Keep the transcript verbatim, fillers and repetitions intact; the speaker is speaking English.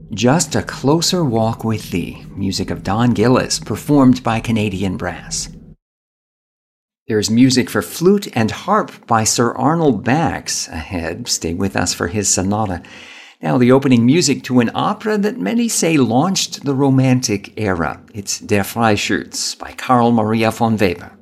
Just a Closer Walk with Thee, music of Don Gillis, performed by Canadian Brass. There's music for flute and harp by Sir Arnold Bax ahead. Stay with us for his sonata. Now, the opening music to an opera that many say launched the Romantic era. It's Der Freischütz by Carl Maria von Weber.